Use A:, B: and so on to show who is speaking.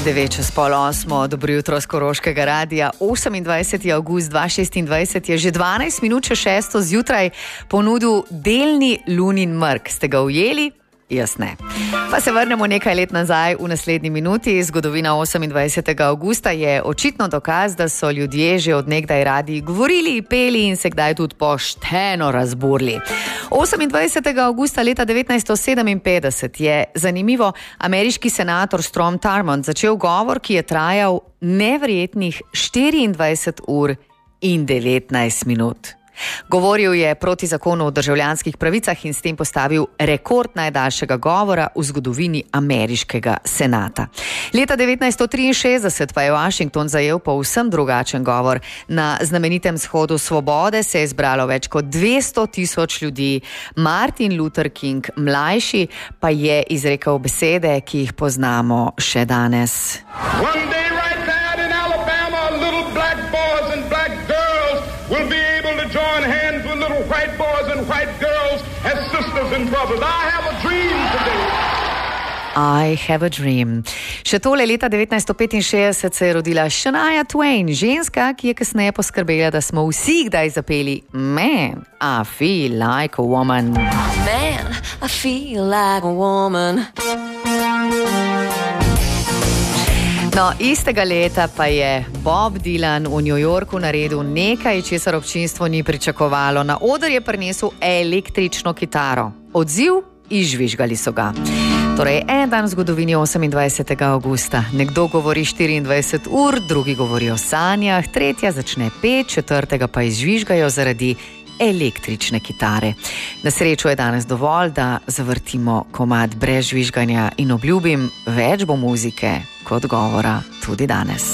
A: 9:08, dobro jutro z Koroškega radia. 28. avgust 2026 je že 12 minut čez 6 zjutraj ponudil delni lunin mrk. Ste ga ujeli? Jaz ne. Pa se vrnemo nekaj let nazaj v naslednji minuti. Zgodovina 28. avgusta je očitno dokaz, da so ljudje že od nekdaj radi govorili, peli in se kdaj tudi pošteno razburli. 28. avgusta leta 1957 je, zanimivo, ameriški senator Strom Thurmond začel govor, ki je trajal neverjetnih 24 ur in 19 minut. Govoril je proti zakonu o državljanskih pravicah in s tem postavil rekord najdaljšega govora v zgodovini ameriškega senata. Leta 1963 pa je Washington zajel povsem drugačen govor. Na znamenitem shodu svobode se je zbralo več kot 200.000 ljudi. Martin Luther King mlajši pa je izrekel besede, ki jih poznamo še danes.
B: One day right there in Alabama, little black boys and black girls will be able to join hands with little white boys and white girls as sisters and brothers. I have a dream today.
A: I have a dream. Še tole, leta 1965 se je rodila Shania Twain, ženska, ki je kasneje poskrbela, da smo vsi kdaj zapeli Man, I feel like a woman.
C: Man, I feel like a woman.
A: No, istega leta pa je Bob Dylan v New Yorku naredil nekaj, česar občinstvo ni pričakovalo. Na oder je prinesel električno kitaro. Odziv? Izžvižgali so ga. Torej, en dan v zgodovini 28. avgusta. Nekdo govori 24 ur, drugi govori o sanjah, tretja začne pet, četrtega pa izžvižgajo zaradi električne kitare. Na srečo je danes dovolj, da zavrtimo komad brez žvižganja in obljubim, več bo muzike kot govora tudi danes.